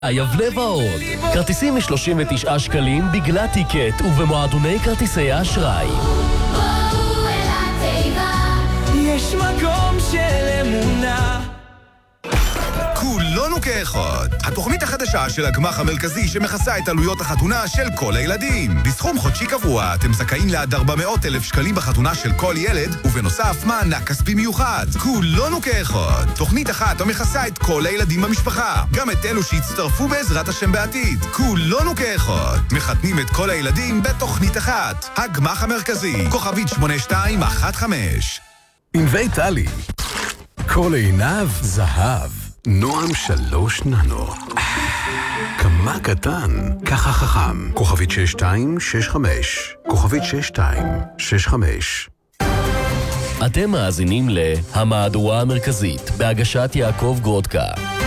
יבלה ועוד. כרטיסים מ-39 שקלים בגלל טיקט ובמועדוני כרטיסי האשראי. בואו אל התיבה, יש מקום של אמונה. כולנו כאחד. התוכנית החדשה של הגמח המרכזי שמכסה את עלויות החתונה של כל הילדים. בסכום חודשי קבוע אתם זכאים לעד 400,000 שקלים בחתונה של כל ילד, ובנוסף מענק כספי מיוחד. כולנו כאחד. תוכנית אחת המכסה את כל הילדים במשפחה, גם את אלו שהצטרפו בעזרת השם בעתיד. כולנו כאחד. מחתנים את כל הילדים בתוכנית אחת. הגמח המרכזי, כוכבית 8215. ענבי טלי, כל עיניו זהב. נועם 3 ננו. כמה קטן, ככה חכם. כוכבית 6265. כוכבית 6265. אתם מאזינים להמהדורה המרכזית בהגשת יעקב גרודקה.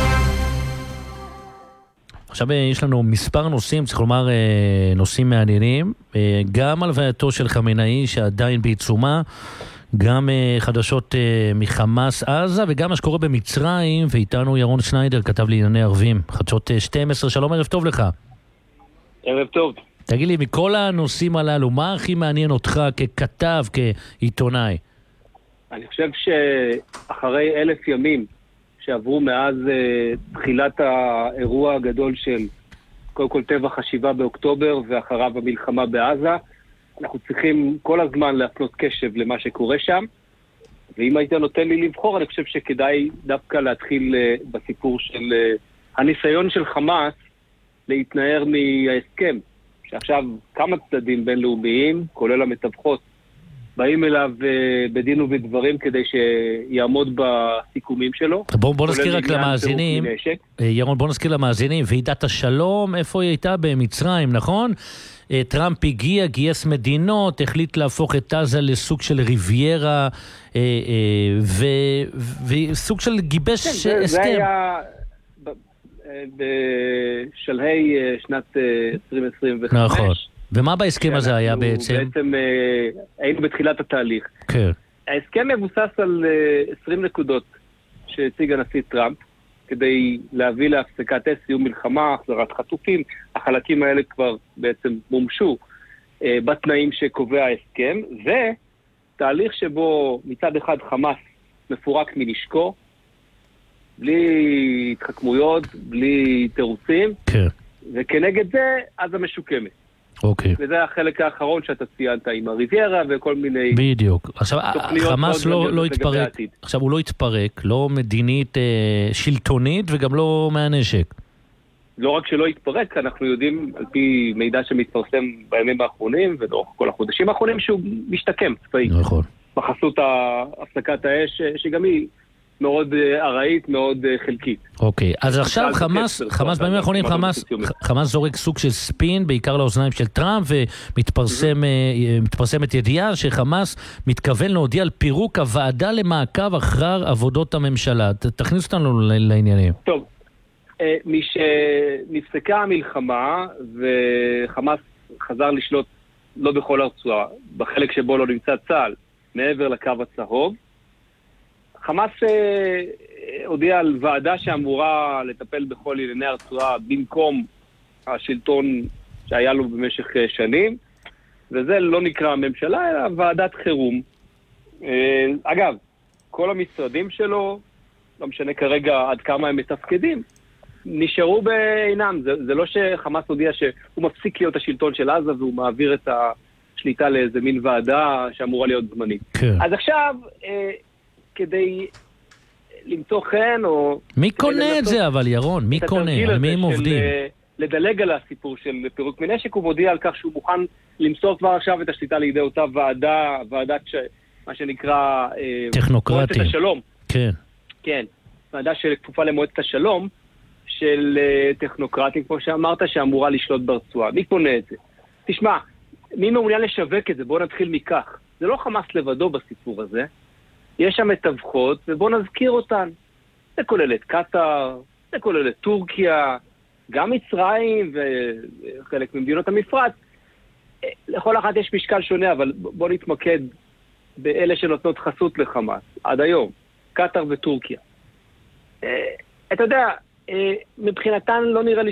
עכשיו יש לנו מספר נושאים, צריך לומר נושאים מעניינים, גם על הלווייתו של חמינאי שעדיין בעיצומה, גם חדשות מחמאס עזה וגם מה שקורה במצרים, ואיתנו ירון שניידר, כתב לענייני ערבים, חדשות 12. שלום, ערב טוב לך. ערב טוב. תגיד לי, מכל הנושאים הללו, מה הכי מעניין אותך ככתב, כעיתונאי? אני חושב שאחרי 1,000 ימים שעברו מאז תחילת האירוע הגדול של קודם כל טבח 7 באוקטובר ואחריו המלחמה בעזה, אנחנו צריכים כל הזמן להפנות קשב למה שקורה שם, ואם היית נותן לי לבחור, אני חושב שכדאי דווקא להתחיל בסיפור של הניסיון של חמאס להתנער מההסכם, שעכשיו כמה צדדים בינלאומיים, כולל המתווכות, באים אליו בדין ובדברים כדי שיעמוד בסיכומים שלו. בוא נזכיר רק למאזינים, ירון, בוא נזכיר למאזינים, ועידת השלום, איפה היא הייתה? במצרים, נכון? טראמפ הגיע, גייס מדינות, החליט להפוך את עזה לסוג של ריביירה, וסוג של גיבש הסכם. זה היה בשלהי שנת 2025. נכון. ומה בהסכם הזה היה בעצם? בעצם היינו בתחילת התהליך. כן. ההסכם מבוסס על 20 נקודות שהציג הנשיא טראמפ, כדי להביא להפסקת סיום מלחמה, החזרת חטופים. החלקים האלה כבר בעצם מומשו בתנאים שקובע ההסכם, ותהליך שבו מצד אחד חמאס מפורק מנשקו, בלי התחכמויות, בלי תירוצים, כן. וכנגד זה אז המשוקמת. אוקיי. וזה החלק האחרון שאתה ציינת עם הריביירה וכל מיני... בדיוק. עכשיו, חמאס לא התפרק. עכשיו, הוא לא התפרק, לא מדינית שלטונית וגם לא מהנשק. לא רק שלא התפרק, אנחנו יודעים על פי מידע שמתפרסם בימים האחרונים ולאורך כל החודשים האחרונים שהוא משתקם צבאי. נכון. בחסות הפסקת האש שגם היא מאוד ארעית, מאוד חלקית. אוקיי, אז עכשיו חמאס בימים האחרונים, חמאס זורק סוג של ספין, בעיקר לאוזניים של טראמפ, ומתפרסמת ידיעה שחמאס מתכוון להודיע על פירוק הוועדה למעקב אחר עבודות הממשלה. תכניס אותנו לעניינים. טוב, משנפסקה המלחמה, וחמאס חזר לשלוט לא בכל הרצועה, בחלק שבו לא נמצא צה"ל, מעבר לקו הצהוב, חמאס הודיע על ועדה שאמורה לטפל בכל ענייני הרצועה במקום השלטון שהיה לו במשך שנים, וזה לא נקרא ממשלה, אלא ועדת חירום. אגב, כל המשרדים שלו, לא משנה כרגע עד כמה הם מתפקדים, נשארו בעינם. זה לא שחמאס הודיע שהוא מפסיק להיות השלטון של עזה והוא מעביר את השליטה לאיזה מין ועדה שאמורה להיות זמנית. כן. אז עכשיו... כדי למצוא חן או... מי קונה את זה אבל, ירון? מי קונה? על מי הם עובדים? לדלג על הסיפור של פירוק מנשק, הוא מודיע על כך שהוא מוכן למסור כבר עכשיו את השליטה לידי אותה ועדת מה שנקרא... טכנוקרטים. מועצת השלום. כן. כן. ועדה שכפופה למועצת השלום של טכנוקרטים, כמו שאמרת, שאמורה לשלוט ברצועה. מי קונה את זה? תשמע, מי מעוניין לשווק את זה? בואו נתחיל מכך. זה לא חמאס לבדו בסיפור הזה. יש שם מתווכות, ובואו נזכיר אותן. זה כולל את קטר, זה כולל את טורקיה, גם מצרים וחלק ממדינות המפרץ. לכל אחת יש משקל שונה, אבל בואו נתמקד באלה שנותנות חסות לחמאס, עד היום, קטר וטורקיה. אתה יודע, מבחינתן לא נראה לי